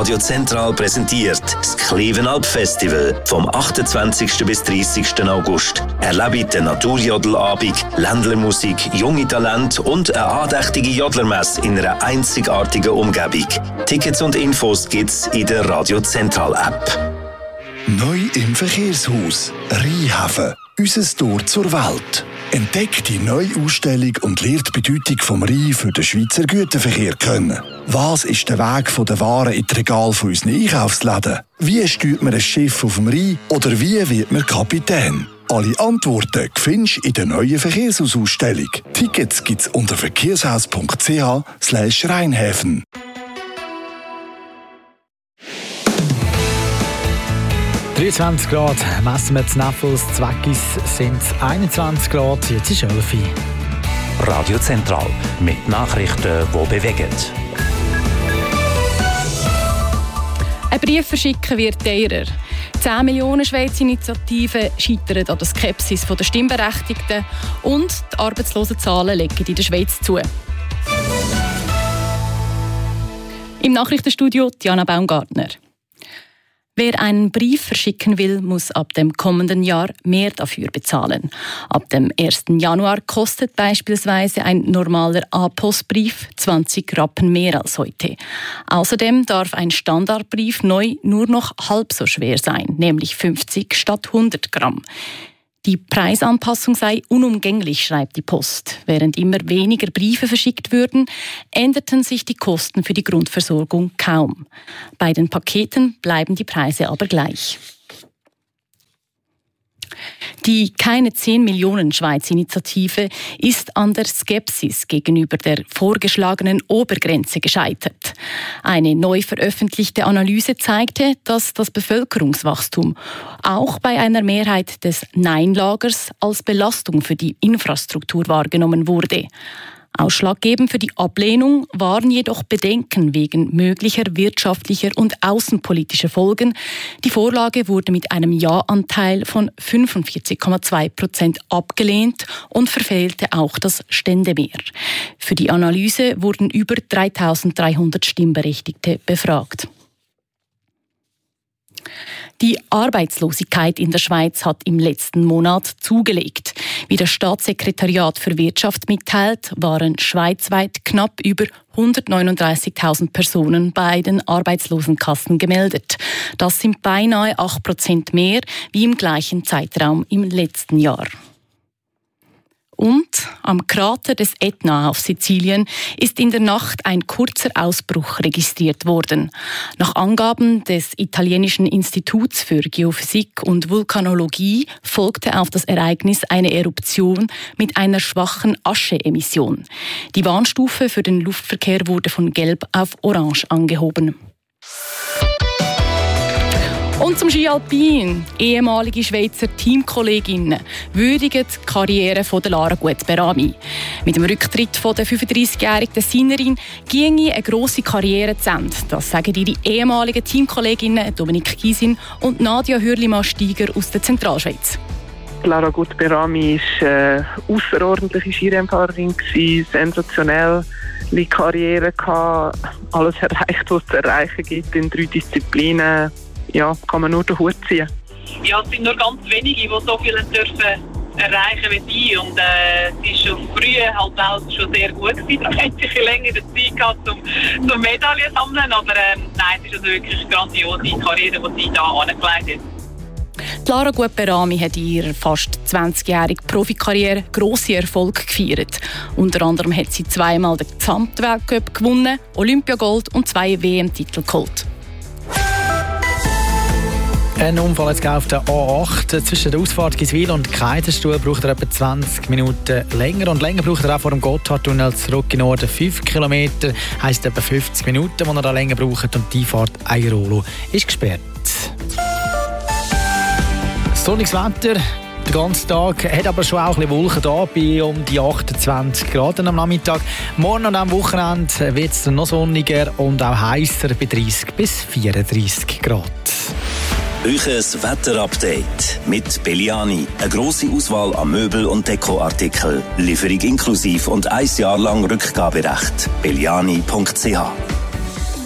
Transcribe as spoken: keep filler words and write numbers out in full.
Radio Zentral präsentiert das Klevenalp Festival vom achtundzwanzigsten bis dreißigsten August. Erlebe den Naturjodelabend, Ländlermusik, junge Talente und eine andächtige Jodlermesse in einer einzigartigen Umgebung. Tickets und Infos gibt's in der Radio Zentral App. Neu im Verkehrshaus Rheinhafen. Unser Tor zur Welt. Entdeckt die neue Ausstellung und lernt die Bedeutung vom Rhein für den Schweizer Güterverkehr kennen. Was ist der Weg von den Waren in die Regale von unseren Einkaufsläden? Wie steuert man ein Schiff auf dem Rhein? Oder wie wird man Kapitän? Alle Antworten findest du in der neuen Verkehrshausausstellung. Tickets gibt's unter verkehrshaus punkt c h slash Rheinhäfen. dreiundzwanzig Grad messen wir zu Näffels, zu Weggis sind es einundzwanzig Grad, jetzt ist elf Uhr. Radio Zentral mit Nachrichten, die bewegen. Ein Brief verschicken wird teurer. zehn Millionen Schweizer Initiativen scheitern an der Skepsis der Stimmberechtigten und die Arbeitslosenzahlen legen in der Schweiz zu. Im Nachrichtenstudio Diana Baumgartner. Wer einen Brief verschicken will, muss ab dem kommenden Jahr mehr dafür bezahlen. Ab dem ersten Januar kostet beispielsweise ein normaler A-Post-Brief zwanzig Rappen mehr als heute. Außerdem darf ein Standardbrief neu nur noch halb so schwer sein, nämlich fünfzig statt hundert Gramm. Die Preisanpassung sei unumgänglich, schreibt die Post. Während immer weniger Briefe verschickt würden, änderten sich die Kosten für die Grundversorgung kaum. Bei den Paketen bleiben die Preise aber gleich. Die Keine zehn Millionen Schweiz-Initiative ist an der Skepsis gegenüber der vorgeschlagenen Obergrenze gescheitert. Eine neu veröffentlichte Analyse zeigte, dass das Bevölkerungswachstum auch bei einer Mehrheit des Nein-Lagers als Belastung für die Infrastruktur wahrgenommen wurde. Ausschlaggebend für die Ablehnung waren jedoch Bedenken wegen möglicher wirtschaftlicher und außenpolitischer Folgen. Die Vorlage wurde mit einem Ja-Anteil von fünfundvierzig Komma zwei Prozent abgelehnt und verfehlte auch das Ständemehr. Für die Analyse wurden über dreitausenddreihundert Stimmberechtigte befragt. Die Arbeitslosigkeit in der Schweiz hat im letzten Monat zugelegt. Wie das Staatssekretariat für Wirtschaft mitteilt, waren schweizweit knapp über hundertneununddreißigtausend Personen bei den Arbeitslosenkassen gemeldet. Das sind beinahe acht Prozent mehr wie im gleichen Zeitraum im letzten Jahr. Und am Krater des Ätna auf Sizilien ist in der Nacht ein kurzer Ausbruch registriert worden. Nach Angaben des italienischen Instituts für Geophysik und Vulkanologie folgte auf das Ereignis eine Eruption mit einer schwachen Ascheemission. Die Warnstufe für den Luftverkehr wurde von Gelb auf Orange angehoben. Und zum Ski Alpin. Ehemalige Schweizer Teamkolleginnen würdigen die Karriere von Lara Gut-Berami. Mit dem Rücktritt von der fünfunddreißigjährigen Designerin ginge eine grosse Karriere zu Ende. Das sagen ihre ehemaligen Teamkolleginnen Dominik Gysin und Nadia Hürlimann-Steiger aus der Zentralschweiz. Lara Gut-Berami war eine ausserordentliche Skirennfahrerin, sensationell. Die Karriere gehabt, alles erreicht, was es zu erreichen gibt in drei Disziplinen. Ja, kann man nur den Hut ziehen. Ja, es sind nur ganz wenige, die so viel dürfen erreichen wie sie. Und äh, sie ist schon früh halt auch schon sehr gut gewesen. Da hätte ich länger Zeit gehabt, um, um Medaillen zu sammeln. Aber äh, nein, es ist also wirklich eine grandiose Karriere, die sie hier angelegt hat. Lara Gut-Berami hat in ihrer fast zwanzigjährigen Profikarriere grosse Erfolge gefeiert. Unter anderem hat sie zweimal den Gesamtweltcup gewonnen, Olympiagold und zwei W M-Titel geholt. Ein Unfall jetzt auf der A acht zwischen der Ausfahrt Giswil und Kaiserstuhl braucht er etwa zwanzig Minuten länger. Und länger braucht er auch vor dem Gotthardtunnel zurück in Norden fünf Kilometer. Heisst etwa fünfzig Minuten, die er da länger braucht. Und die Einfahrt Airolo ist gesperrt. Sonniges Wetter. Den ganzen Tag hat aber schon auch ein bisschen Wolken da, bei um die achtundzwanzig Grad am Nachmittag. Morgen und am Wochenende wird es noch sonniger und auch heißer bei dreißig bis vierunddreißig Grad. Euches Wetterupdate mit Belliani. Eine grosse Auswahl an Möbel- und Dekoartikeln. Lieferung inklusiv und ein Jahr lang Rückgaberecht. belliani punkt c h